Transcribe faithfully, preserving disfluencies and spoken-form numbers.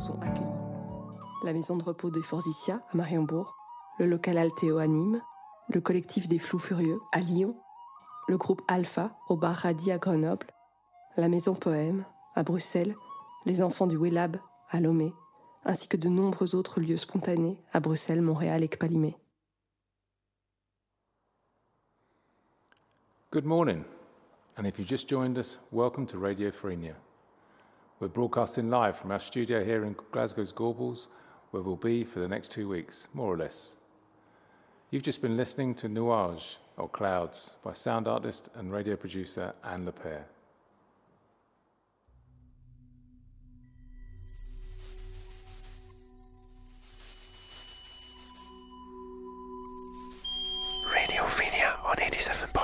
vous ont accueillis. La maison de repos de Forsythia à Mariembourg, le local Altéo à Nîmes, le collectif des Flous Furieux à Lyon, le groupe Alpha au bar Radis à Grenoble, la maison Poème à Bruxelles, les enfants du Wellab à Lomé, ainsi que de nombreux autres lieux spontanés à Bruxelles, Montréal et Kpalimé. Good morning, and if you just joined us, welcome to Radio Frenia. We're broadcasting live from our studio here in Glasgow's Gorbals, where we'll be for the next two weeks, more or less. You've just been listening to Nuage, or Clouds, by sound artist and radio producer Anne Lepere. Radio Frenia on eighty-seven point